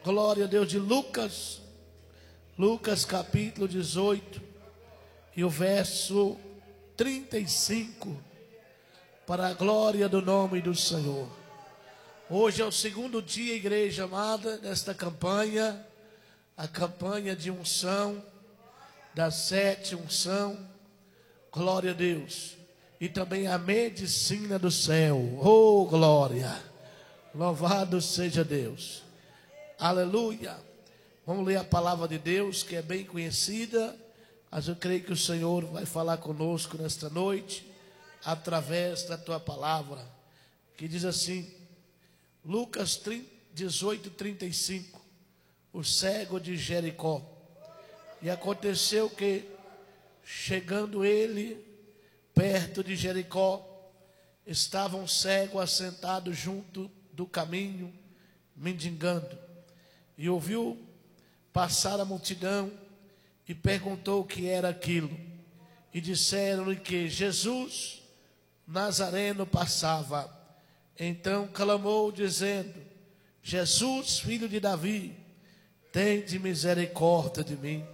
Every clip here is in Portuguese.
Glória a Deus, de Lucas capítulo 18 e o verso 35, para a glória do nome do Senhor. Hoje é o segundo dia, igreja amada, desta campanha, a campanha de unção, da 7 unção, glória a Deus, e também a medicina do céu, oh glória, louvado seja Deus, aleluia. Vamos ler a palavra de Deus, que é bem conhecida, mas eu creio que o Senhor vai falar conosco nesta noite, através da tua palavra, que diz assim, Lucas 18, 35, o cego de Jericó. E aconteceu que, chegando ele perto de Jericó, estava um cego assentado junto do caminho, mendigando, e ouviu passar a multidão e perguntou o que era aquilo. E disseram-lhe que Jesus Nazareno passava. Então clamou dizendo: Jesus, filho de Davi, tende misericórdia de mim.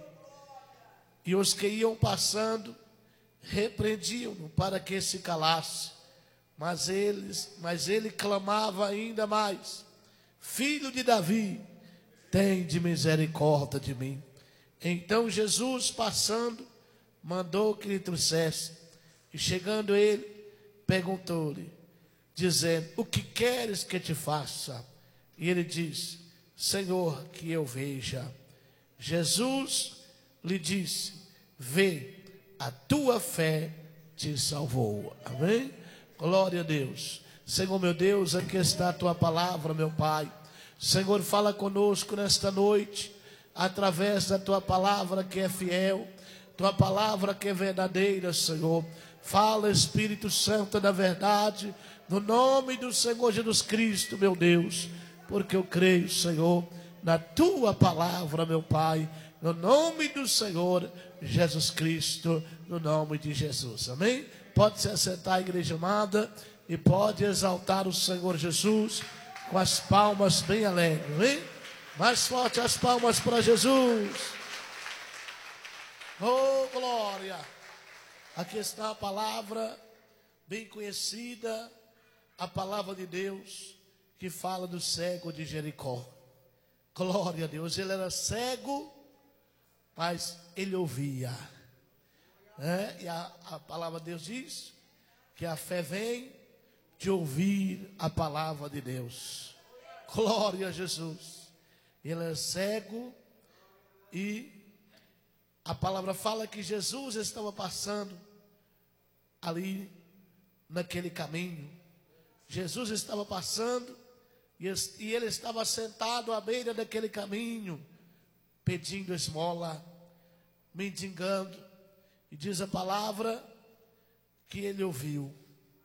E os que iam passando repreendiam-no para que se calasse. Mas ele clamava ainda mais: Filho de Davi, tende misericórdia de mim. Então Jesus, passando, mandou que lhe trouxesse. E chegando ele, perguntou-lhe, dizendo: O que queres que te faça? E ele disse: Senhor, que eu veja. Jesus lhe disse: Vê, a tua fé te salvou. Amém? Glória a Deus. Senhor meu Deus, aqui está a tua palavra, meu Pai. Senhor, fala conosco nesta noite, através da tua palavra que é fiel, tua palavra que é verdadeira, Senhor. Fala, Espírito Santo da verdade, no nome do Senhor Jesus Cristo, meu Deus, porque eu creio, Senhor, na tua palavra, meu Pai, no nome do Senhor Jesus Cristo, no nome de Jesus, amém? Pode se assentar, igreja amada, e pode exaltar o Senhor Jesus com as palmas bem alegres, amém? Mais forte as palmas para Jesus. Oh, glória. Aqui está a palavra bem conhecida, a palavra de Deus, que fala do cego de Jericó. Glória a Deus, ele era cego, mas ele ouvia. E a palavra de Deus diz que a fé vem de ouvir a palavra de Deus. Glória a Jesus. Ele é cego e a palavra fala que Jesus estava passando ali naquele caminho. Jesus estava passando e ele estava sentado à beira daquele caminho, pedindo esmola, mendigando. E diz a palavra que ele ouviu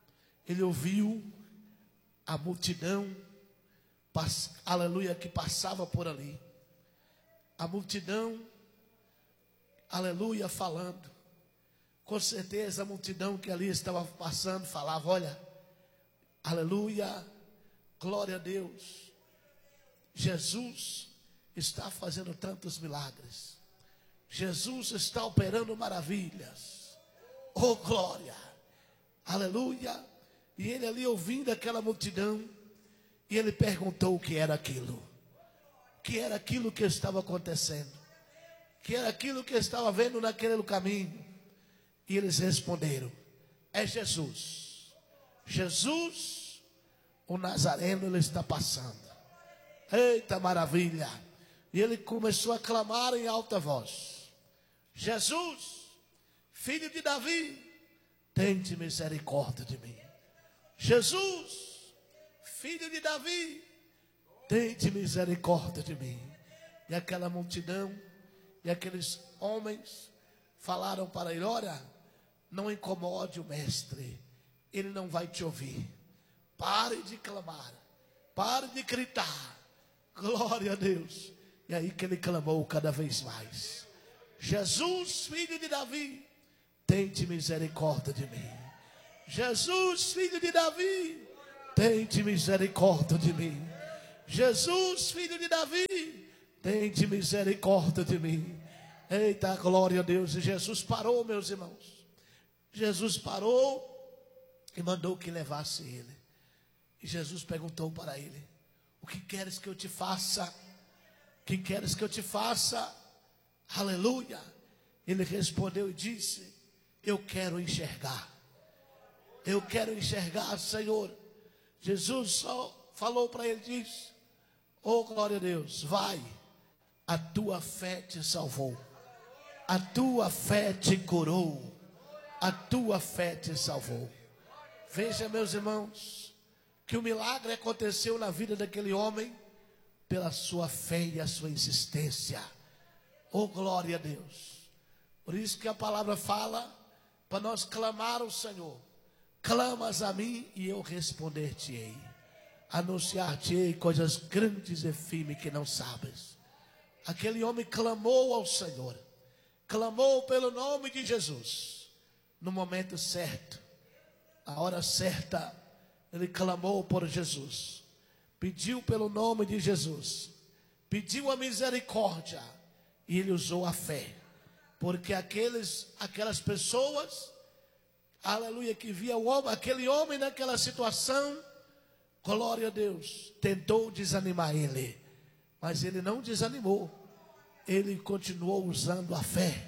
a multidão, aleluia, que passava por ali. A multidão, aleluia, falando. Com certeza a multidão que ali estava passando falava: olha, aleluia, glória a Deus, Jesus está fazendo tantos milagres, Jesus está operando maravilhas, oh glória, aleluia. E ele ali ouvindo aquela multidão, e ele perguntou o que era aquilo, que era aquilo que estava acontecendo, que era aquilo que estava vendo naquele caminho. E eles responderam: é Jesus, Jesus o Nazareno, ele está passando. Eita maravilha. E ele começou a clamar em alta voz: Jesus, filho de Davi, tende misericórdia de mim. Jesus, filho de Davi, tende misericórdia de mim. E aquela multidão e aqueles homens falaram para ele: olha, não incomode o mestre, ele não vai te ouvir. Pare de clamar, pare de gritar. Glória a Deus. E aí que ele clamou cada vez mais: Jesus, filho de Davi, tende misericórdia de mim. Jesus, filho de Davi, tende misericórdia de mim. Jesus, filho de Davi, tende misericórdia de mim. Eita, glória a Deus. E Jesus parou, meus irmãos. Jesus parou e mandou que levasse ele. E Jesus perguntou para ele: o que queres que eu te faça? O que queres que eu te faça? Aleluia. Ele respondeu e disse: eu quero enxergar. Eu quero enxergar, Senhor. Jesus só falou para ele, disse: oh, glória a Deus, vai, a tua fé te salvou, a tua fé te curou, a tua fé te salvou. Veja, meus irmãos, que o milagre aconteceu na vida daquele homem pela sua fé e a sua insistência. Oh, glória a Deus. Por isso que a palavra fala para nós clamar ao Senhor. Clamas a mim e eu responder-te-ei. Anunciar-te-ei coisas grandes e firmes que não sabes. Aquele homem clamou ao Senhor. Clamou pelo nome de Jesus. No momento certo, a hora certa, ele clamou por Jesus. Pediu pelo nome de Jesus. Pediu a misericórdia. E ele usou a fé. Porque aquelas pessoas, aleluia, que via aquele homem naquela situação, glória a Deus, tentou desanimar ele. Mas ele não desanimou. Ele continuou usando a fé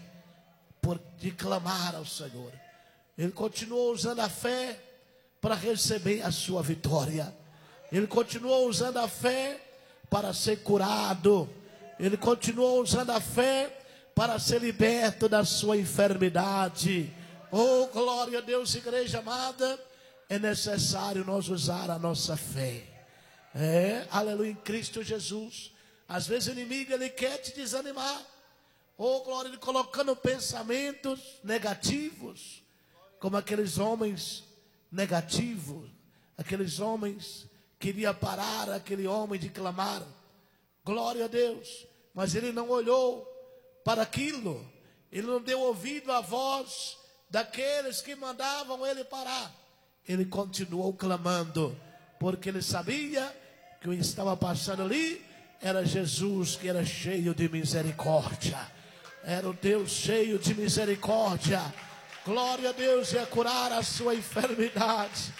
de clamar ao Senhor. Ele continuou usando a fé para receber a sua vitória. Ele continuou usando a fé para ser curado. Ele continuou usando a fé para ser liberto da sua enfermidade. Oh, glória a Deus, igreja amada. É necessário nós usar a nossa fé. Aleluia, em Cristo Jesus. Às vezes o inimigo, ele quer te desanimar. Oh, glória, ele colocando pensamentos negativos. Como aqueles homens negativos. Aqueles homens queriam parar aquele homem de clamar. Glória a Deus. Mas ele não olhou para aquilo. Ele não deu ouvido à voz daqueles que mandavam ele parar. Ele continuou clamando, porque ele sabia que o que estava passando ali era Jesus, que era cheio de misericórdia. Era o Deus cheio de misericórdia. Glória a Deus, ia curar a sua enfermidade.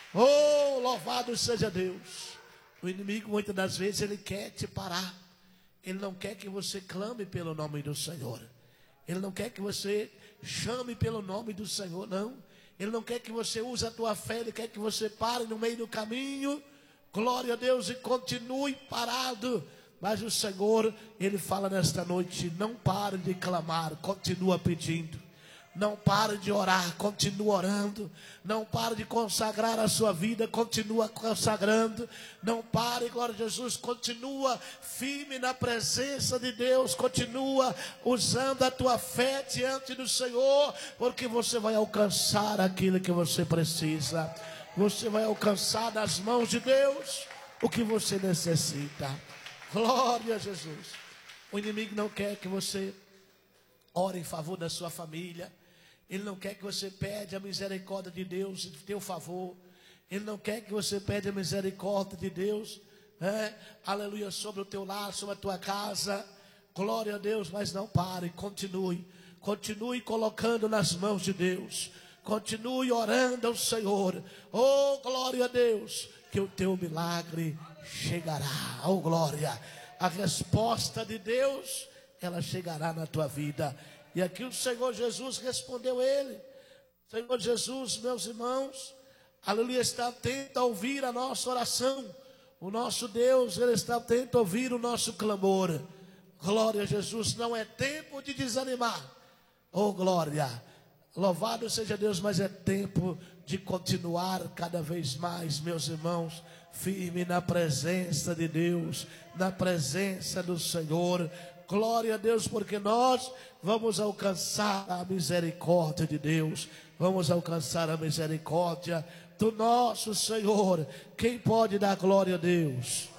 Oh, louvado seja Deus. O inimigo muitas das vezes ele quer te parar. Ele não quer que você clame pelo nome do Senhor. Ele não quer que você chame pelo nome do Senhor, não. Ele não quer que você use a tua fé. Ele quer que você pare no meio do caminho. Glória a Deus, e continue parado. Mas o Senhor, ele fala nesta noite: não pare de clamar, continua pedindo. Não pare de orar, continua orando. Não pare de consagrar a sua vida, continua consagrando. Não pare, glória a Jesus, continua firme na presença de Deus. Continua usando a tua fé diante do Senhor, porque você vai alcançar aquilo que você precisa. Você vai alcançar das mãos de Deus o que você necessita. Glória a Jesus. O inimigo não quer que você ore em favor da sua família. Ele não quer que você pede a misericórdia de Deus em teu favor. Ele não quer que você pede a misericórdia de Deus, aleluia, sobre o teu lar, sobre a tua casa. Glória a Deus, mas não pare, continue. Continue colocando nas mãos de Deus. Continue orando ao Senhor. Oh, glória a Deus, que o teu milagre chegará. Oh, glória. A resposta de Deus, ela chegará na tua vida. E aqui o Senhor Jesus respondeu ele. Senhor Jesus, meus irmãos, aleluia, está atento a ouvir a nossa oração. O nosso Deus, ele está atento a ouvir o nosso clamor. Glória a Jesus, não é tempo de desanimar. Oh, glória. Louvado seja Deus, mas é tempo de continuar cada vez mais, meus irmãos, firme na presença de Deus, na presença do Senhor. Glória a Deus, porque nós vamos alcançar a misericórdia de Deus. Vamos alcançar a misericórdia do nosso Senhor. Quem pode dar glória a Deus?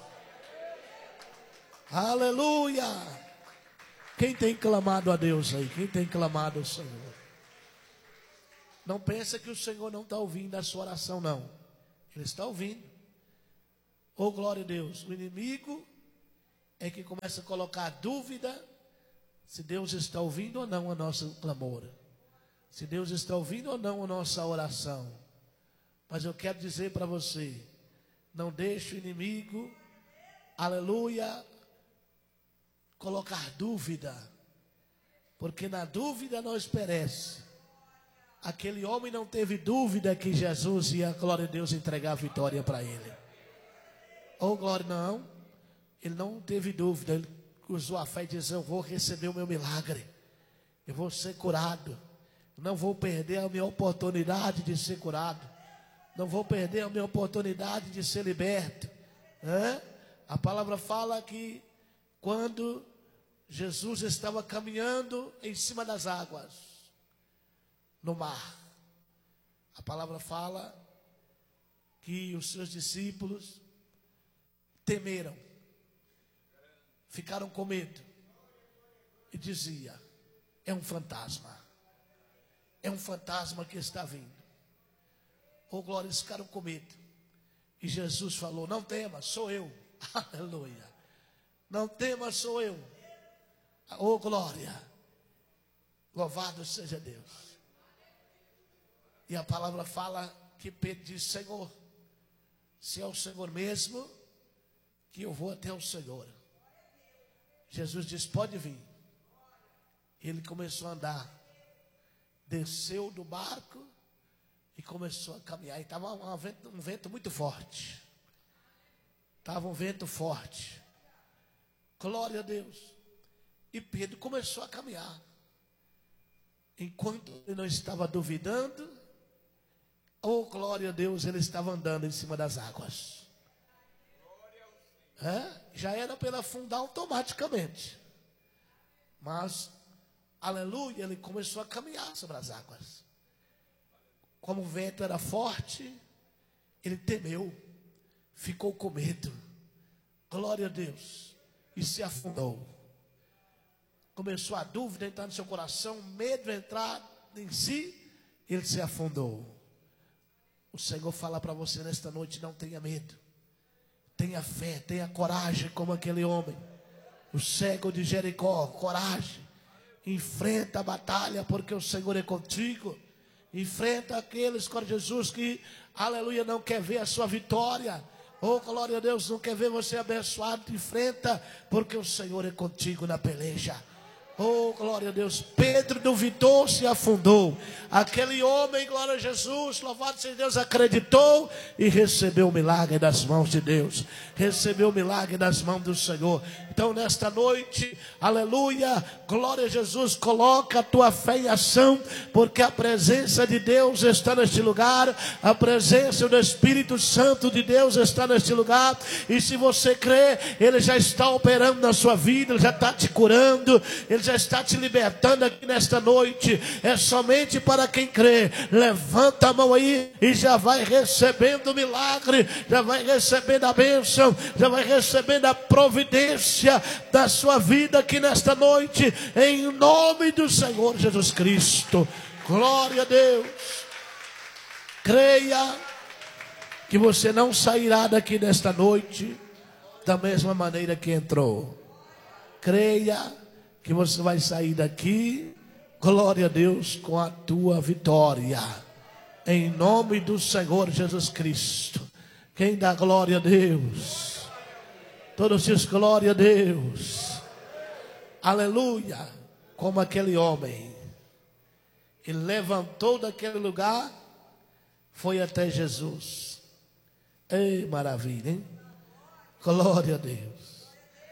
Aleluia! Quem tem clamado a Deus aí? Quem tem clamado ao Senhor? Não pensa que o Senhor não está ouvindo a sua oração, não. Ele está ouvindo. Oh, glória a Deus. O inimigo é que começa a colocar dúvida se Deus está ouvindo ou não o nosso clamor, se Deus está ouvindo ou não a nossa oração. Mas eu quero dizer para você, não deixe o inimigo, aleluia, colocar dúvida, porque na dúvida não perece. Aquele homem não teve dúvida que Jesus ia, glória a Deus, entregar a vitória para ele. Oh, glória, não. Ele não teve dúvida, ele usou a fé e disse: eu vou receber o meu milagre, eu vou ser curado, não vou perder a minha oportunidade de ser curado, não vou perder a minha oportunidade de ser liberto. A palavra fala que quando Jesus estava caminhando em cima das águas, no mar, a palavra fala que os seus discípulos temeram, ficaram com medo e dizia: é um fantasma que está vindo. Oh, glória, eles ficaram com medo. E Jesus falou: não tema, sou eu. Aleluia. Não tema, sou eu. Oh, glória. Louvado seja Deus. E a palavra fala que Pedro disse: Senhor, se é o Senhor mesmo, que eu vou até o Senhor. Jesus disse: pode vir. Ele começou a andar, desceu do barco e começou a caminhar. E estava um vento muito forte. Estava um vento forte. Glória a Deus. E Pedro começou a caminhar. Enquanto ele não estava duvidando, oh, glória a Deus, ele estava andando em cima das águas. Já era para ele afundar automaticamente. Mas, aleluia, ele começou a caminhar sobre as águas. Como o vento era forte, ele temeu, ficou com medo. Glória a Deus. E se afundou. Começou a dúvida entrar no seu coração, medo entrar em si, ele se afundou. O Senhor fala para você nesta noite: não tenha medo. Tenha fé, tenha coragem como aquele homem, o cego de Jericó. Coragem, enfrenta a batalha, porque o Senhor é contigo. Enfrenta aqueles com Jesus que, aleluia, não quer ver a sua vitória. Oh, glória a Deus, não quer ver você abençoado. Enfrenta, porque o Senhor é contigo na peleja. Oh, glória a Deus. Pedro duvidou, se afundou. Aquele homem, glória a Jesus, louvado seja Deus, acreditou e recebeu o milagre das mãos de Deus. Recebeu o milagre das mãos do Senhor. Então nesta noite, aleluia, glória a Jesus, coloca a tua fé em ação, porque a presença de Deus está neste lugar. A presença do Espírito Santo de Deus está neste lugar. E se você crê, Ele já está operando na sua vida, Ele já está te curando, Ele já está te libertando aqui nesta noite. É somente para quem crê. Levanta a mão aí e já vai recebendo o milagre, já vai recebendo a bênção, já vai recebendo a providência da sua vida aqui nesta noite, em nome do Senhor Jesus Cristo. Glória a Deus. Creia que você não sairá daqui nesta noite da mesma maneira que entrou. Creia que você vai sair daqui, glória a Deus, com a tua vitória, em nome do Senhor Jesus Cristo. Quem dá glória a Deus? Todos diz glória a Deus. Aleluia. Como aquele homem, ele levantou daquele lugar, foi até Jesus. Ei, maravilha, hein? Glória a Deus.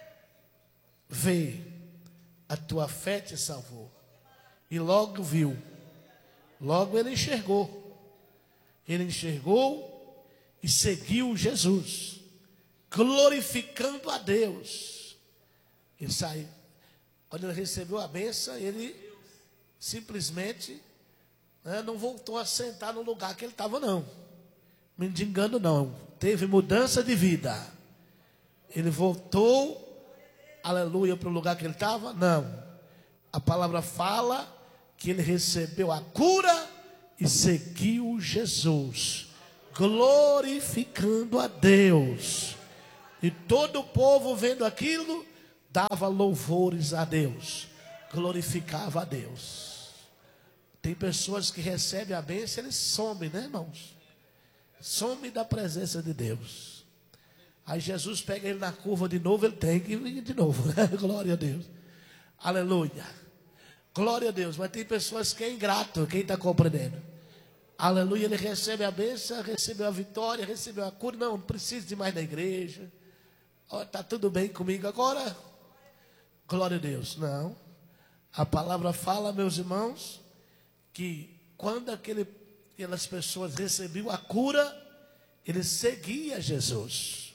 Vê, a tua fé te salvou. E logo viu, logo ele enxergou. Ele enxergou e seguiu Jesus, glorificando a Deus. E saiu. Quando ele recebeu a bênção, ele simplesmente não voltou a sentar no lugar que ele estava, não. Mendigando, não. Teve mudança de vida. Ele voltou, aleluia, para o lugar que ele estava? Não. A palavra fala que ele recebeu a cura e seguiu Jesus, glorificando a Deus. E todo o povo, vendo aquilo, dava louvores a Deus, glorificava a Deus. Tem pessoas que recebem a bênção, eles somem, né, irmãos? Somem da presença de Deus. Aí Jesus pega ele na curva de novo, ele tem que vir de novo, né? Glória a Deus. Aleluia. Glória a Deus. Mas tem pessoas que é ingrato, quem está compreendendo? Aleluia, ele recebe a bênção, recebeu a vitória, recebeu a cura. Não precisa de mais na igreja. Está tudo bem comigo agora? Glória a Deus. Não. A palavra fala, meus irmãos, que quando aquelas pessoas recebiam a cura, ele seguia Jesus.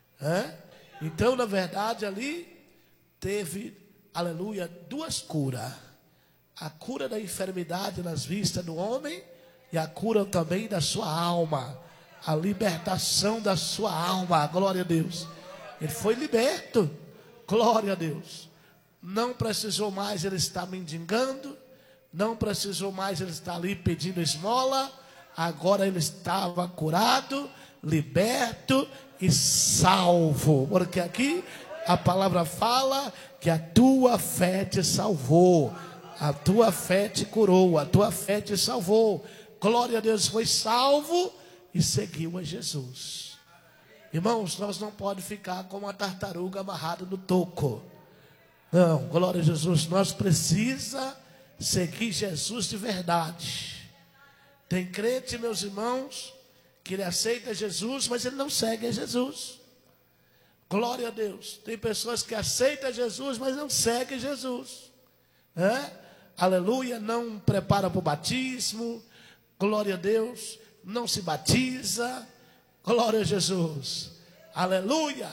Então, na verdade, ali teve, aleluia, duas curas. A cura da enfermidade nas vistas do homem e a cura também da sua alma. A libertação da sua alma. Glória a Deus. Ele foi liberto. Glória a Deus. Não precisou mais ele estar mendigando. Não precisou mais ele estar ali pedindo esmola. Agora ele estava curado, liberto e salvo. Porque aqui a palavra fala que a tua fé te salvou. A tua fé te curou. A tua fé te salvou. Glória a Deus, foi salvo e seguiu a Jesus. Irmãos, nós não podemos ficar como uma tartaruga amarrada no toco. Não, glória a Jesus. Nós precisamos seguir Jesus de verdade. Tem crente, meus irmãos, que ele aceita Jesus, mas ele não segue a Jesus. Glória a Deus. Tem pessoas que aceitam Jesus, mas não seguem Jesus. Aleluia, não prepara para o batismo. Glória a Deus, não se batiza. Glória a Jesus. Aleluia.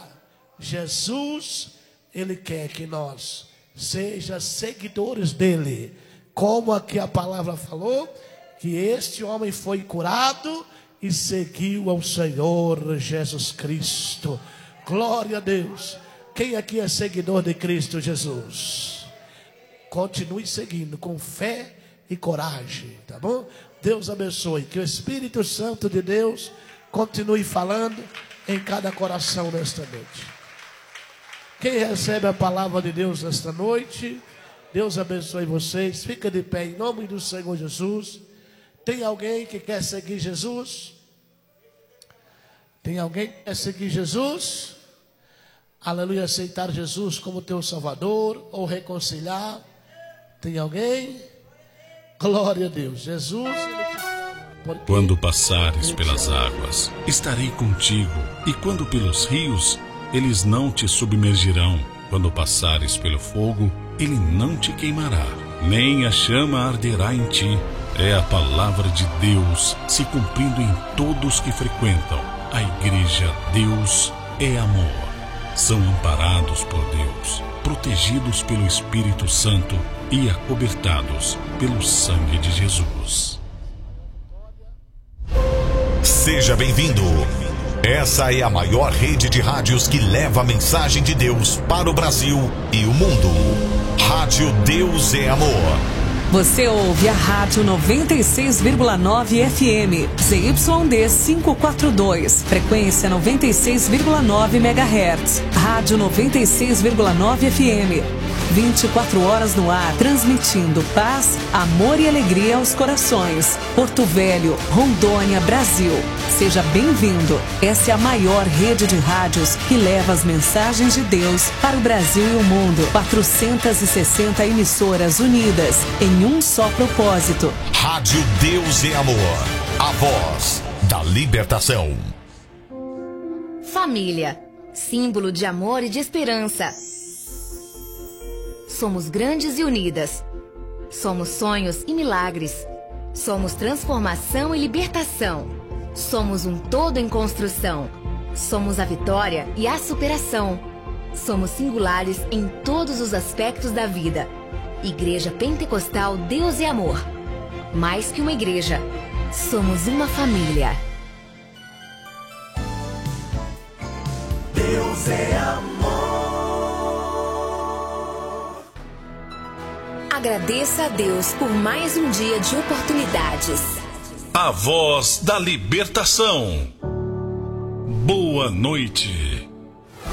Jesus, ele quer que nós sejamos seguidores dele. Como aqui a palavra falou, que este homem foi curado e seguiu ao Senhor Jesus Cristo. Glória a Deus. Quem aqui é seguidor de Cristo Jesus? Continue seguindo com fé e coragem, tá bom? Deus abençoe. Que o Espírito Santo de Deus continue falando em cada coração nesta noite. Quem recebe a palavra de Deus nesta noite, Deus abençoe vocês. Fica de pé em nome do Senhor Jesus. Tem alguém que quer seguir Jesus? Tem alguém que quer seguir Jesus? Aleluia, aceitar Jesus como teu Salvador ou reconciliar? Tem alguém? Glória a Deus. Jesus, quando passares pelas águas, estarei contigo, e quando pelos rios, eles não te submergirão. Quando passares pelo fogo, ele não te queimará, nem a chama arderá em ti. É a palavra de Deus se cumprindo em todos que frequentam a igreja. Deus é amor. São amparados por Deus, protegidos pelo Espírito Santo e acobertados pelo sangue de Jesus. Seja bem-vindo. Essa é a maior rede de rádios que leva a mensagem de Deus para o Brasil e o mundo. Rádio Deus é Amor. Você ouve a Rádio 96,9 FM, ZYD 542, frequência 96,9 MHz. Rádio 96,9 FM. 24 horas no ar, transmitindo paz, amor e alegria aos corações. Porto Velho, Rondônia, Brasil. Seja bem-vindo. Essa é a maior rede de rádios que leva as mensagens de Deus para o Brasil e o mundo. 460 emissoras unidas em um só propósito. Rádio Deus é Amor. A voz da libertação. Família, símbolo de amor e de esperança. Somos grandes e unidas. Somos sonhos e milagres. Somos transformação e libertação. Somos um todo em construção. Somos a vitória e a superação. Somos singulares em todos os aspectos da vida. Igreja Pentecostal Deus é Amor. Mais que uma igreja, somos uma família. Deus é amor. Agradeça a Deus por mais um dia de oportunidades. A voz da libertação. Boa noite.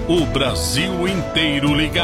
O Brasil inteiro ligado.